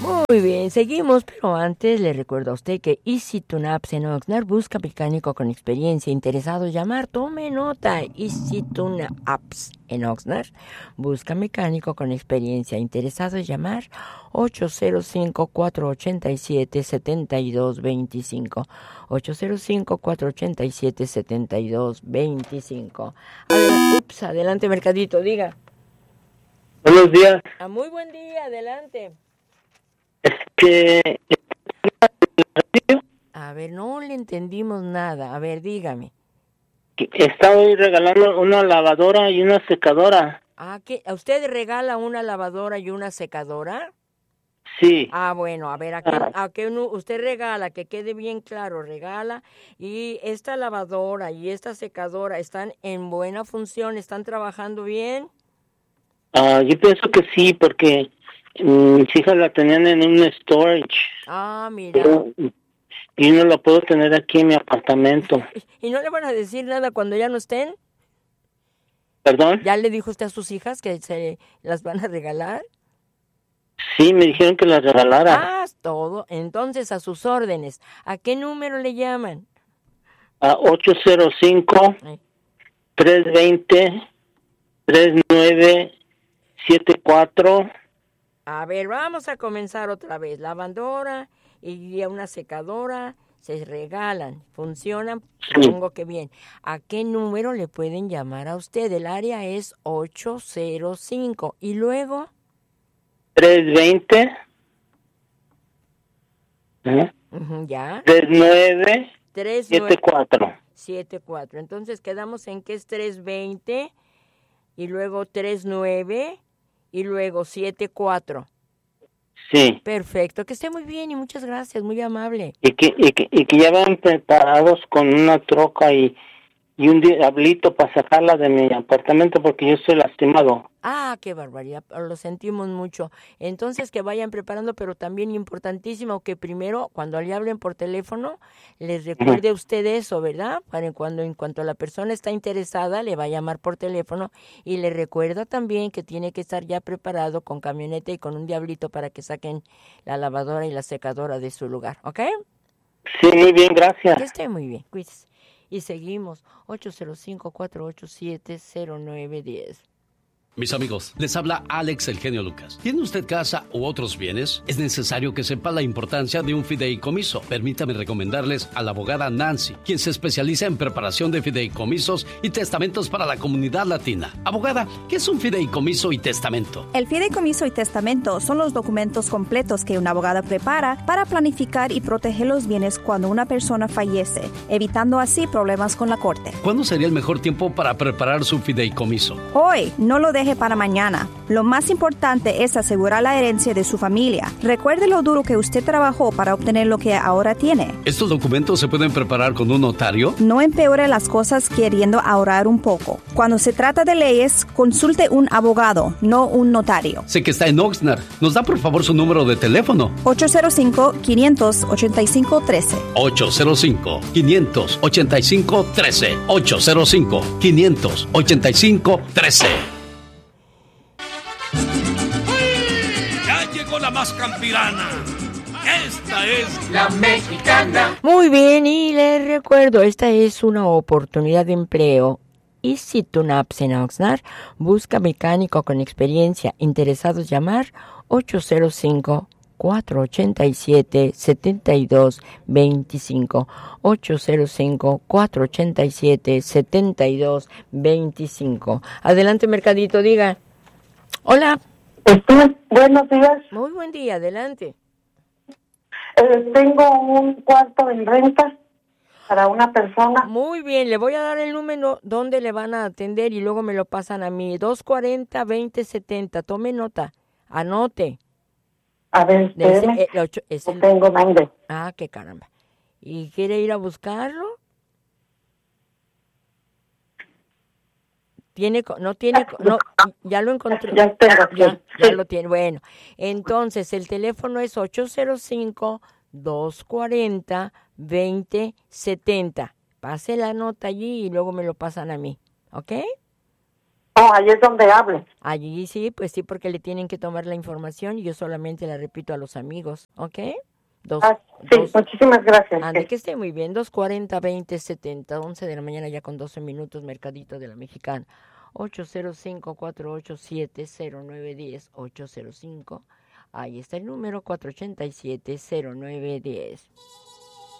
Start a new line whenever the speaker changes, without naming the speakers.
Muy bien, seguimos, pero antes le recuerdo a usted que Easy Tune Apps en Oxnard busca mecánico con experiencia, interesado en llamar, tome nota, Easy Tune Apps en Oxnard busca mecánico con experiencia, interesado en llamar, 805-487-7225, 805-487-7225. Adelante, Mercadito, diga.
Buenos días.
Muy buen día, adelante. A ver, no le entendimos nada. A ver, dígame.
Está hoy regalando una lavadora y una secadora.
¿A usted regala una lavadora y una secadora?
Sí.
Bueno, a ver, ¿a qué usted regala? Que quede bien claro, regala. Y esta lavadora y esta secadora están en buena función, ¿están trabajando bien?
Yo pienso que sí, porque mis hijas la tenían en un storage.
Mira.
Y no la puedo tener aquí en mi apartamento.
¿Y no le van a decir nada cuando ya no estén?
¿Perdón?
¿Ya le dijo usted a sus hijas que se las van a regalar?
Sí, me dijeron que las regalara.
Todo. Entonces, a sus órdenes. ¿A qué número le llaman?
A 805-320-3974.
A ver, vamos a comenzar otra vez. Lavadora y una secadora se regalan, funcionan, supongo que bien. ¿A qué número le pueden llamar a usted? El área es 805. ¿Y luego?
320.
¿Ya?
3974.
74. Entonces quedamos en que es 320 y luego 39 y luego 74.
Sí.
Perfecto, que esté muy bien y muchas gracias, muy amable.
Y que ya van preparados con una troca y un diablito para sacarla de mi apartamento porque yo estoy lastimado.
Qué barbaridad, lo sentimos mucho. Entonces que vayan preparando, pero también importantísimo que primero, cuando le hablen por teléfono, les recuerde usted eso, ¿verdad? En cuanto la persona está interesada, le va a llamar por teléfono y le recuerda también que tiene que estar ya preparado con camioneta y con un diablito para que saquen la lavadora y la secadora de su lugar, ¿ok?
Sí, muy bien, gracias.
Que esté muy bien, cuídese. Y seguimos, 805-487-0910.
Mis amigos, les habla Alex El Genio Lucas. ¿Tiene usted casa u otros bienes? Es necesario que sepa la importancia de un fideicomiso. Permítame recomendarles a la abogada Nancy, quien se especializa en preparación de fideicomisos y testamentos para la comunidad latina. Abogada, ¿qué es un fideicomiso y testamento?
El fideicomiso y testamento son los documentos completos que una abogada prepara para planificar y proteger los bienes cuando una persona fallece, evitando así problemas con la corte.
¿Cuándo sería el mejor tiempo para preparar su fideicomiso?
Hoy, no lo deje para mañana. Lo más importante es asegurar la herencia de su familia. Recuerde lo duro que usted trabajó para obtener lo que ahora tiene.
¿Estos documentos se pueden preparar con un notario?
No empeore las cosas queriendo ahorrar un poco. Cuando se trata de leyes, consulte un abogado, no un notario.
Sé que está en Oxnard. ¿Nos da por favor su número de teléfono?
805-585-13.
805-585-13. 805-585-13.
La más campirana. Esta es
La Mexicana. Muy bien, y les recuerdo, esta es una oportunidad de empleo. Easy Tune Apps en Oxnard busca mecánico con experiencia. Interesados llamar 805-487-7225. 805-487-7225. Adelante, Mercadito, diga. Hola.
Buenos días.
Muy buen día, adelante.
Tengo un cuarto en renta para una persona.
Muy bien, le voy a dar el número donde le van a atender y luego me lo pasan a mí. 240-2070, tome nota, anote.
A ver, espéreme. Tengo nombre.
Qué caramba. ¿Y quiere ir a buscarlo? Ya lo encontró.
Ya
lo tiene. Bueno, entonces el teléfono es 805-240-2070. Pase la nota allí y luego me lo pasan a mí, ¿ok?
Oh, ahí es donde hable.
Allí sí, pues sí, porque le tienen que tomar la información y yo solamente la repito a los amigos, ¿ok?
Sí, muchísimas gracias.
Ande, que esté muy bien. 240-2070, 11 de la mañana ya con 12 minutos, Mercadito de la Mexicana. 805-487-0910, 805. Ahí está el número 487-0910.